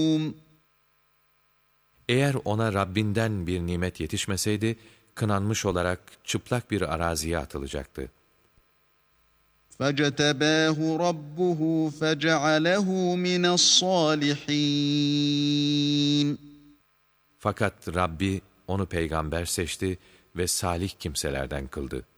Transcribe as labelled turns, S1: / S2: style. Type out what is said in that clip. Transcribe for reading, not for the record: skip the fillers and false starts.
S1: Eğer ona Rabbinden bir nimet yetişmeseydi, kınanmış olarak çıplak bir araziye atılacaktı.
S2: فَاجْتَبَاهُ رَبُّهُ فَجَعَلَهُ مِنَ الصَّالِحِينَ.
S1: Fakat Rabbi onu peygamber seçti ve salih kimselerden kıldı.